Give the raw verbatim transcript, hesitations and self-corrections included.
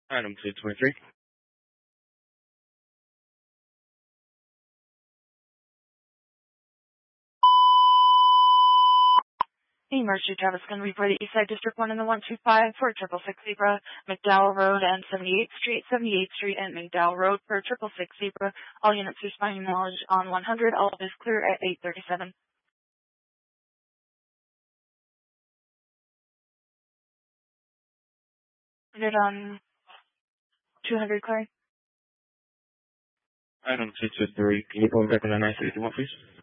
Item two twenty-three. Emergency Travis going to be for the Eastside District one and the one two five for triple six Zebra, McDowell Road and seventy-eighth Street, seventy-eighth Street and McDowell Road for triple six Zebra. All units responding knowledge on one hundred. All is clear at eight thirty-seven. Unit on two hundred clear. Item two twenty-three. Can you go back on the nine sixty-one, please?